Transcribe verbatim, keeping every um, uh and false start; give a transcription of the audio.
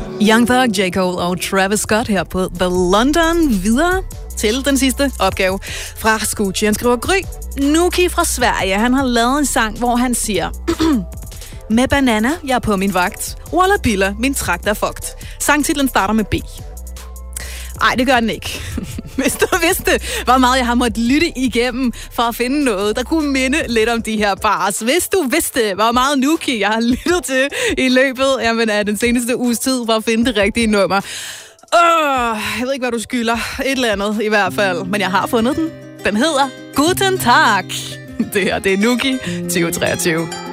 Young Thug, J. Cole og Travis Scott her på The London. Videre til den sidste opgave fra Scoochie. Han skriver, Gry, Nuki fra Sverige. Han har lavet en sang, hvor han siger... Med banana, jeg er på min vagt. Walla Billa, min trakt er fucked. Sangtitlen starter med B. Ej, det gør den ikke. Hvis du vidste, hvor meget jeg har måttet lytte igennem for at finde noget, der kunne minde lidt om de her bars. Hvis du vidste, hvor meget Nuki jeg har lyttet til i løbet jamen, af den seneste uges tid for at finde det rigtige nummer. Åh, jeg ved ikke, hvad du skylder. Et eller andet i hvert fald. Men jeg har fundet den. Den hedder Guten Tag. Det her, det er Nuki tyve treogtyve.